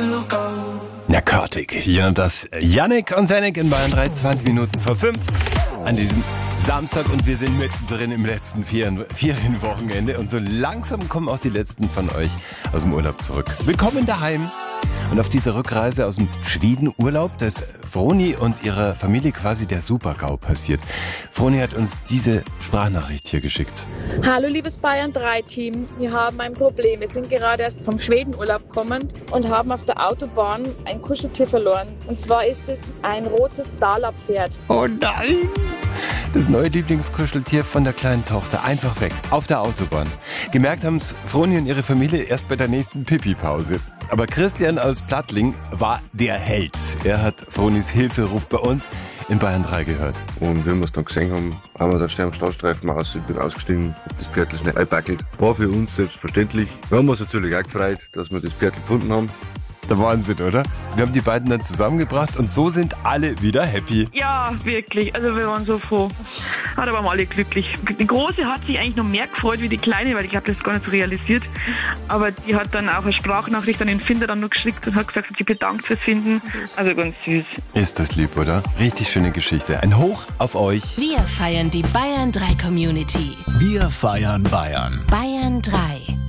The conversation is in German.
Narcotic. Hier und das Yannick und Sennik in Bayern 3, 20 Minuten vor 5 an diesem Samstag und wir sind mittendrin im letzten Ferienwochenende und so langsam kommen auch die letzten von euch aus dem Urlaub zurück. Willkommen daheim. Und auf dieser Rückreise aus dem Schwedenurlaub, da ist Vroni und ihrer Familie quasi der Super-GAU passiert. Vroni hat uns diese Sprachnachricht hier geschickt. Hallo liebes Bayern 3 Team, wir haben ein Problem. Wir sind gerade erst vom Schwedenurlaub kommend und haben auf der Autobahn ein Kuscheltier verloren. Und zwar ist es ein rotes Dala-Pferd. Oh nein! Das neue Lieblingskuscheltier von der kleinen Tochter. Einfach weg. Auf der Autobahn. Gemerkt haben es Vroni und ihre Familie erst bei der nächsten Pipi-Pause. Aber Christian aus Plattling war der Held. Er hat Vronis Hilferuf bei uns in Bayern 3 gehört. Und wie wir es dann gesehen haben wir dann schnell am Startstreifen aus. Ich bin ausgestiegen, hab das Pferd schnell eingebackelt. War für uns selbstverständlich. Wir haben uns natürlich auch gefreut, dass wir das Pferd gefunden haben. Der Wahnsinn, oder? Wir haben die beiden dann zusammengebracht und so sind alle wieder happy. Ja, wirklich. Also wir waren so froh. Da waren wir alle glücklich. Die Große hat sich eigentlich noch mehr gefreut wie die Kleine, weil ich habe das gar nicht so realisiert. Aber die hat dann auch eine Sprachnachricht an den Finder dann noch geschickt und hat gesagt, sie bedankt fürs Finden. Also ganz süß. Ist das lieb, oder? Richtig schöne Geschichte. Ein Hoch auf euch. Wir feiern die Bayern 3 Community. Wir feiern Bayern. Bayern 3.